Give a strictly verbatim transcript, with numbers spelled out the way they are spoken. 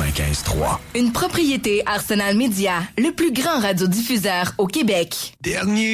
quatre-vingt-quinze trois. Une propriété Arsenal Média, le plus grand radiodiffuseur au Québec. Dernier